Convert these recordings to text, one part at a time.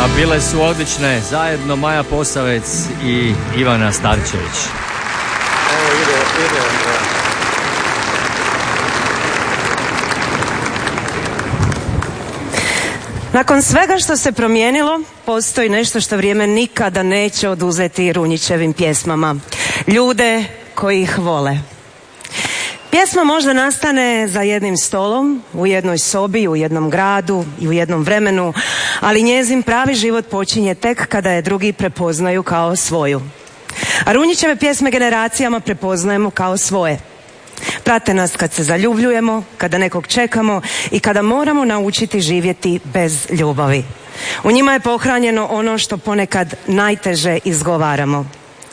A bile su odlične zajedno Maja Posavec i Ivana Starčević. Evo ide. Nakon svega što se promijenilo, postoji nešto što vrijeme nikada neće oduzeti Runjićevim pjesmama. Ljude koji ih vole. Pjesma možda nastane za jednim stolom, u jednoj sobi, u jednom gradu i u jednom vremenu, ali njezin pravi život počinje tek kada je drugi prepoznaju kao svoju. A Runjićeve pjesme generacijama prepoznajemo kao svoje. Prate nas kad se zaljubljujemo, kada nekog čekamo i kada moramo naučiti živjeti bez ljubavi. U njima je pohranjeno ono što ponekad najteže izgovaramo.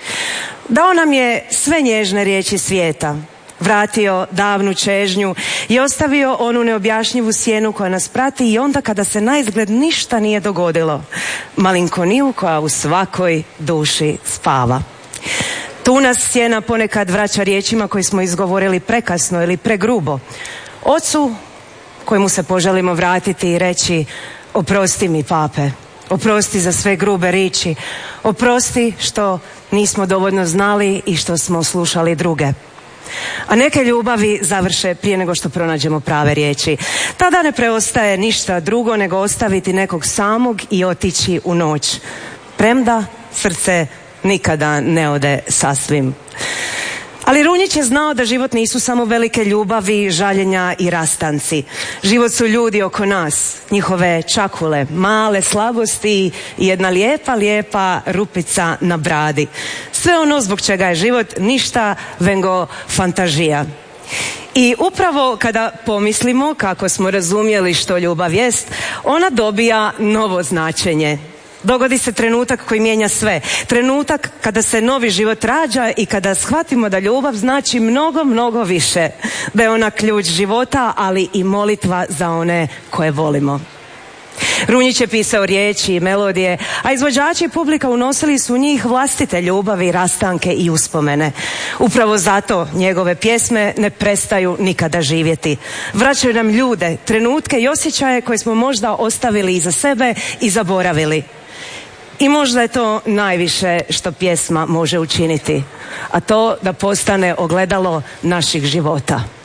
Dao nam je sve nježne riječi svijeta, vratio davnu čežnju i ostavio onu neobjašnjivu sjenu koja nas prati i onda kada se naizgled ništa nije dogodilo, malinkoniju koja u svakoj duši spava. Tu nas sjena ponekad vraća riječima koje smo izgovorili prekasno ili pregrubo. Ocu kojemu se poželimo vratiti i reći: oprosti mi, pape, oprosti za sve grube riječi, oprosti što nismo dovoljno znali i što smo slušali druge. A neke ljubavi završe prije nego što pronađemo prave riječi. Tada ne preostaje ništa drugo nego ostaviti nekog samog i otići u noć. Premda srce nikada ne ode sasvim. Ali Runjić je znao da život nisu samo velike ljubavi, žaljenja i rastanci. Život su ljudi oko nas, njihove čakule, male slabosti i jedna lijepa rupica na bradi. Sve ono zbog čega je život ništa vengo fantazija. I upravo kada pomislimo kako smo razumjeli što ljubav jest, ona dobija novo značenje. Dogodi se trenutak koji mijenja sve. Trenutak kada se novi život rađa i kada shvatimo da ljubav znači mnogo više. Da je ona ključ života, ali i molitva za one koje volimo. Runjić je pisao riječi i melodije, a izvođači i publika unosili su u njih vlastite ljubavi, rastanke i uspomene. Upravo zato njegove pjesme ne prestaju nikada živjeti. Vraćaju nam ljude, trenutke i osjećaje koje smo možda ostavili iza sebe i zaboravili. I možda je to najviše što pjesma može učiniti, a to da postane ogledalo naših života.